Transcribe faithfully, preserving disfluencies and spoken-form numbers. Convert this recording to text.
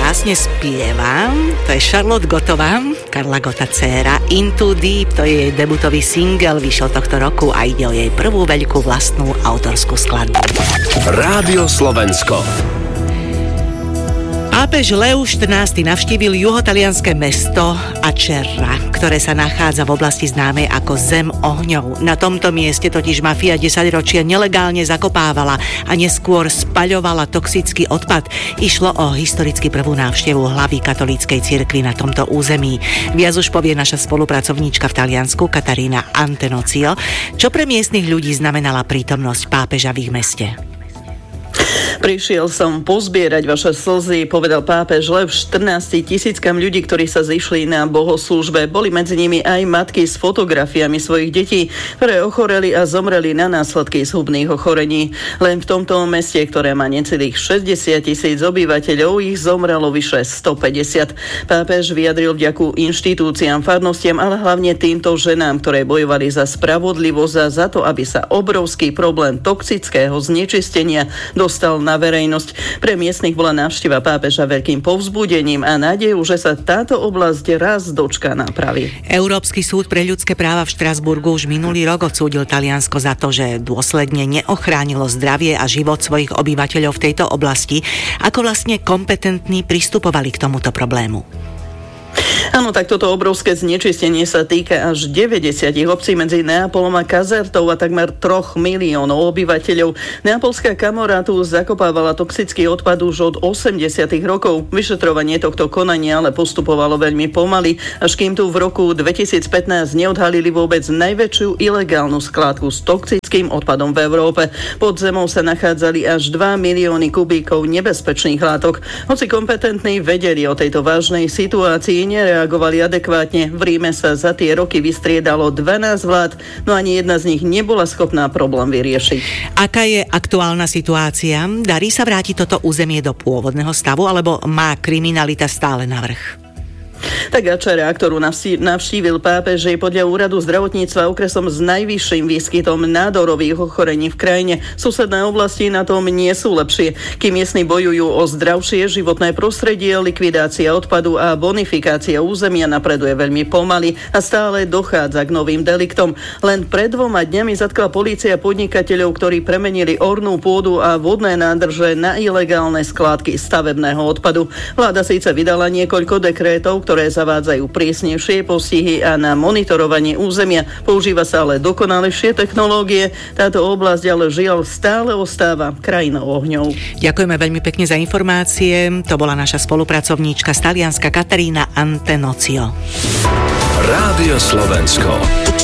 krásne spieva. To je Charlotte Gottová, Karla Gotta dcéra. Into Deep, to je jej debutový single, vyšiel tohto roku a ide o jej prvú veľkú vlastnú autorskú skladbu. Rádio Slovensko. Pápež Leo štrnásty navštívil juhotalianske mesto Acerra, ktoré sa nachádza v oblasti známej ako Zem ohňov. Na tomto mieste totiž mafia desaťročia nelegálne zakopávala a neskôr spaľovala toxický odpad. Išlo o historicky prvú návštevu hlavy katolíckej cirkvi na tomto území. Viac už povie naša spolupracovníčka v Taliansku Katarína Antenozio, čo pre miestnych ľudí znamenala prítomnosť pápeža v ich meste. Prišiel som pozbierať vaše slzy, povedal pápež Lev štrnásty tisíckam ľudí, ktorí sa zišli na bohoslúžbe. Boli medzi nimi aj matky s fotografiami svojich detí, ktoré ochoreli a zomreli na následky zhubných ochorení. Len v tomto meste, ktoré má necelých šesťdesiat tisíc obyvateľov, ich zomrelo vyše stopäťdesiat. Pápež vyjadril vďaku inštitúciám, farnostiam, ale hlavne týmto ženám, ktoré bojovali za spravodlivosť a za to, aby sa obrovský problém toxického znečistenia dostal na verejnosť. Pre miestnych bola návšteva pápeža veľkým povzbudením a nádejú, že sa táto oblasť raz dočká nápravy. Európsky súd pre ľudské práva v Štrasburgu už minulý rok odsúdil Taliansko za to, že dôsledne neochránilo zdravie a život svojich obyvateľov v tejto oblasti. Ako vlastne kompetentní pristupovali k tomuto problému? Áno, tak toto obrovské znečistenie sa týka až deväťdesiat obcí medzi Neapolom a Kazertou a takmer troch miliónov obyvateľov. Neapolská kamora tu zakopávala toxický odpad už od osemdesiatych rokov. Vyšetrovanie tohto konania ale postupovalo veľmi pomaly, až kým tu v roku dvetisícpätnásť neodhalili vôbec najväčšiu ilegálnu skládku s toxickým odpadom v Európe. Pod zemou sa nachádzali až dva milióny kubíkov nebezpečných látok. Hoci kompetentní vedeli o tejto vážnej situácii, nereagovali adekvátne. V Ríme sa za tie roky vystriedalo dvanásť vlád, no ani jedna z nich nebola schopná problém vyriešiť. Aká je aktuálna situácia? Darí sa vrátiť toto územie do pôvodného stavu, alebo má kriminalita stále navrch? Tak Acerra, ktorú navštívil pápež, je podľa úradu zdravotníctva okresom s najvyšším výskytom nádorových ochorení v krajine. Susedné oblasti na tom nie sú lepšie. Kým miestni bojujú o zdravšie životné prostredie, likvidácia odpadu a bonifikácia územia napreduje veľmi pomaly a stále dochádza k novým deliktom. Len pred dvoma dňami zatkla polícia podnikateľov, ktorí premenili ornú pôdu a vodné nádrže na ilegálne skládky stavebného odpadu. Vláda síce vydala niekoľko dekrétov, ktoré zavádzajú prísnejšie postihy a na monitorovanie územia. Používa sa ale dokonalejšie technológie. Táto oblasť ale žiaľ stále ostáva krajinou ohňov. Ďakujeme veľmi pekne za informácie. To bola naša spolupracovníčka z Talianska Katarína Antenozio. Rádio Slovensko.